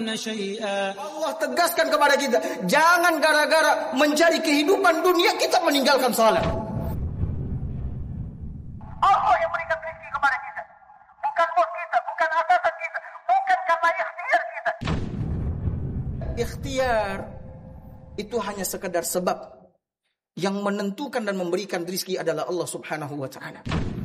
Allah tegaskan kepada kita, jangan gara-gara mencari kehidupan dunia kita meninggalkan salat. Allah yang berikan rezeki kepada kita, bukan bos kita, bukan atasan kita, bukan karena ikhtiar kita. Ikhtiar itu hanya sekedar sebab. Yang menentukan dan memberikan rezeki adalah Allah Subhanahu wa ta'ala.